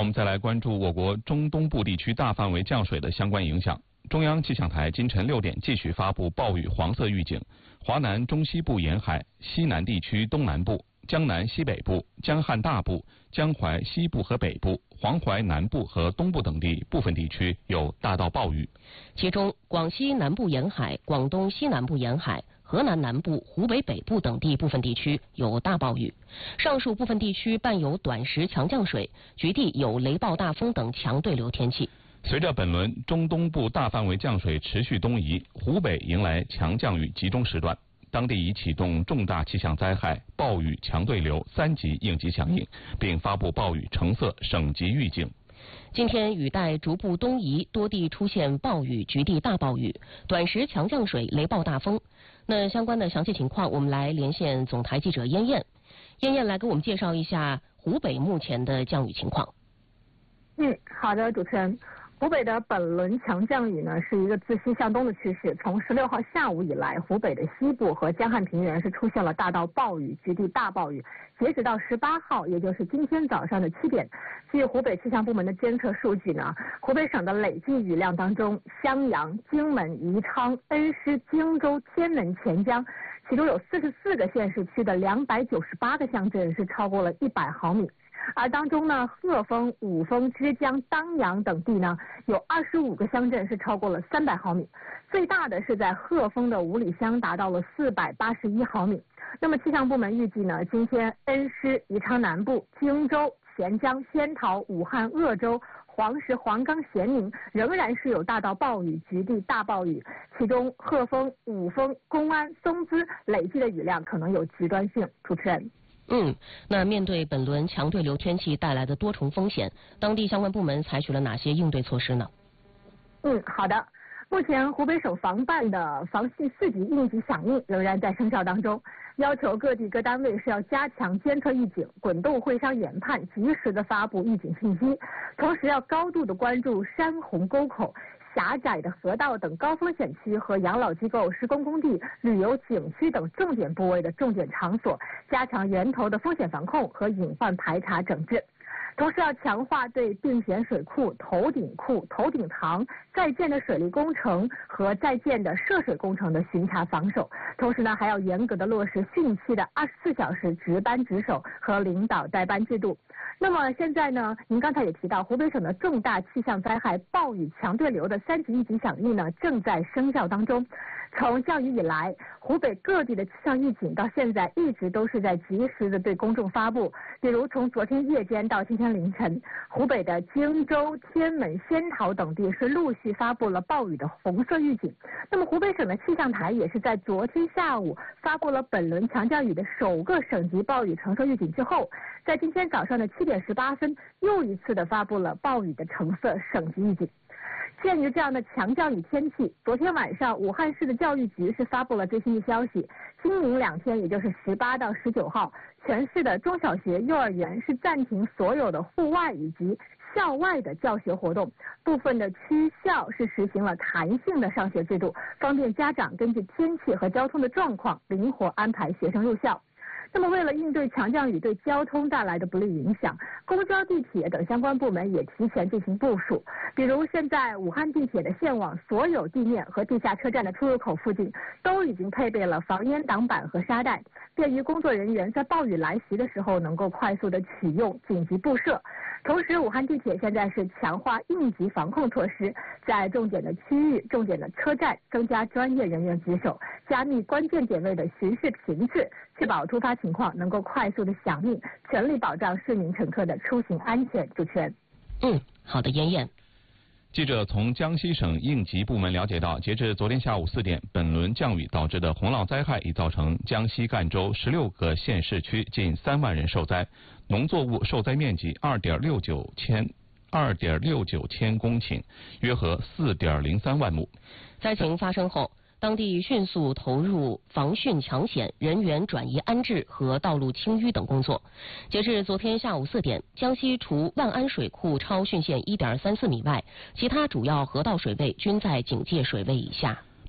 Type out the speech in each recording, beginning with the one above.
我们再来关注我国中东部地区大范围降水的相关影响。中央气象台今晨6点继续发布暴雨黄色预警，华南中西部沿海、西南地区东南部、江南西北部、江汉大部、江淮西部和北部、黄淮南部和东部等地部分地区有大到暴雨。 其中，广西南部沿海、广东西南部沿海、河南南部、湖北北部等地部分地区有大暴雨，上述部分地区伴有短时强降水，局地有雷暴大风等强对流天气。 随着本轮中东部大范围降水持续东移，湖北迎来强降雨集中时段，当地已启动重大气象灾害暴雨强对流3级应急响应，并发布暴雨橙色省级预警。 今天雨带逐步东移，多地出现暴雨、局地大暴雨、短时强降水、雷暴大风。那相关的详细情况，我们来连线总台记者燕燕。燕燕来给我们介绍一下湖北目前的降雨情况。 好的，主持人。湖北的本轮强降雨呢，是一个自西向东的趋势。从16号下午以来，湖北的西部和江汉平原是出现了大到暴雨、局地大暴雨。截止到18号，也就是今天早上的7点，据湖北气象部门的监测数据呢，湖北省的累计雨量当中，襄阳、荆门、宜昌、恩施、荆州、天门、钱江，其中有44个县市区的298个乡镇是超过了100毫米。而当中呢，鹤峰、五峰、枝江、当阳等地呢，有25个乡镇是超过了300毫米，最大的是在鹤峰的五里乡达到了481毫米。那么气象部门预计呢，今天恩施、宜昌南部、荆州、钱江、仙桃、武汉、鄂州、黄石、黄冈、咸宁仍然是有大到暴雨、局地大暴雨，其中鹤峰、五峰、公安、松滋累计的雨量可能有极端性。主持人。 那面对本轮强对流天气带来的多重风险，当地相关部门采取了哪些应对措施呢？ 好的。目前湖北省防办的防汛4级应急响应仍然在生效当中，要求各地各单位是要加强监测预警，滚动会商研判，及时的发布预警信息，同时要高度的关注山洪沟口、狭窄的河道等高风险区和养老机构、施工工地、旅游景区等重点部位的重点场所，加强源头的风险防控和隐患排查整治。同时要强化对并险水库、头顶库、头顶塘在建的水利工程和在建的涉水工程的巡查防守，同时呢，还要严格的落实汛期的24小时值班值守和领导带班制度。那么现在呢，您刚才也提到，湖北省的重大气象灾害暴雨强对流的3级应急响应呢，正在生效当中。从降雨以来，湖北各地的气象预警到现在一直都是在及时的对公众发布。比如从昨天夜间到今天凌晨，湖北的荆州、天门、仙桃等地是陆续发布了暴雨的红色预警。那么湖北省的气象台也是在昨天下午发布了本轮强降雨的首个省级暴雨橙色预警之后，在今天早上的7点18分又一次的发布了暴雨的橙色省级预警。鉴于这样的强降雨天气，昨天晚上武汉市的教育局是发布了最新的消息，今明2天，也就是18到19号，全市的中小学、幼儿园是暂停所有的户外以及校外的教学活动，部分的区校是实行了弹性的上学制度，方便家长根据天气和交通的状况灵活安排学生入校。那么为了应对强降雨对交通带来的不利影响，公交、地铁等相关部门也提前进行部署。比如现在武汉地铁的线网所有地面和地下车站的出入口附近都已经配备了防烟挡板和沙袋，便于工作人员在暴雨来袭的时候能够快速的启用紧急布设。同时，武汉地铁现在是强化应急防控措施，在重点的区域、重点的车站增加专业人员值守，加密关键点位的巡视频次，确保突发情况能够快速的响应，全力保障市民乘客的出行安全。主持人。 好的，燕燕。 记者从江西省应急部门了解到，截至昨天下午4点，本轮降雨导致的洪涝灾害已造成江西赣州16个县市区近3万人受灾，农作物受灾面积2.69千公顷，约合4.03万亩。 灾情发生后，当地迅速投入防汛抢险、人员转移安置和道路清淤等工作。截至昨天下午4点，江西除万安水库超汛线1.34米外，其他主要河道水位均在警戒水位以下。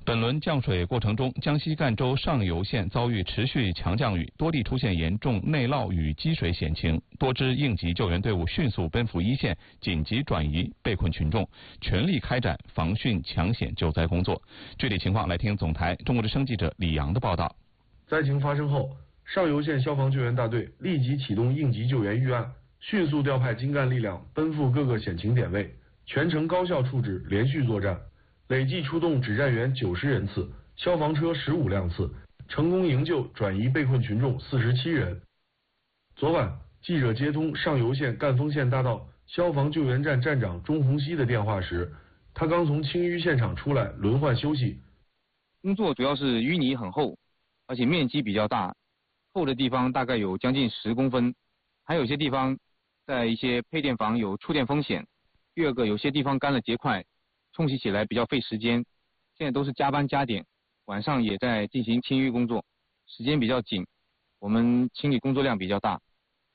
本轮降水过程中，江西赣州上游县遭遇持续强降雨，多地出现严重内涝与积水险情，多支应急救援队伍迅速奔赴一线，紧急转移被困群众，全力开展防汛抢险救灾工作。具体情况来听总台中国之声记者李阳的报道。 灾情发生后，上游县消防救援大队立即启动应急救援预案，迅速调派精干力量奔赴各个险情点位，全程高效处置连续作战，累计出动指战员90人次，消防车15辆次，成功营救转移被困群众47人。昨晚，记者接通上游县赣丰县大道消防救援站站长钟洪熙的电话时，他刚从清淤现场出来，轮换休息。 工作主要是淤泥很厚，而且面积比较大，厚的地方大概有将近10公分，还有些地方在一些配电房有触电风险。第二个，有些地方干了结块，冲洗起来比较费时间。现在都是加班加点，晚上也在进行清淤工作，时间比较紧，我们清理工作量比较大。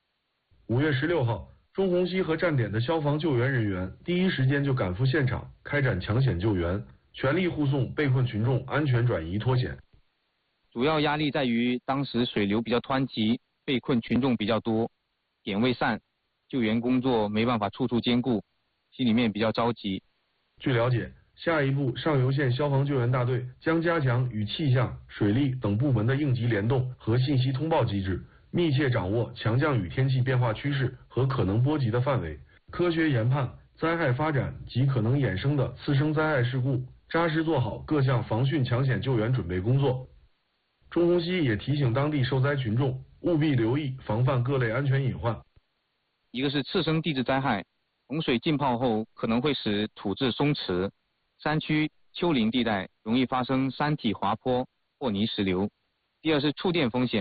5月16号，钟洪熙和站点的消防救援人员第一时间就赶赴现场，开展抢险救援，全力护送被困群众安全转移脱险。 主要压力在于当时水流比较湍急，被困群众比较多，点未散，救援工作没办法处处兼顾，心里面比较着急。 据了解，下一步上游县消防救援大队将加强与气象、水利等部门的应急联动和信息通报机制，密切掌握强降雨天气变化趋势和可能波及的范围，科学研判灾害发展及可能衍生的次生灾害事故，扎实做好各项防汛抢险救援准备工作。钟洪熙也提醒当地受灾群众务必留意防范各类安全隐患。 一个是次生地质灾害，洪水浸泡后可能会使土质松弛，山区丘陵地带容易发生山体滑坡或泥石流。第二是触电风险。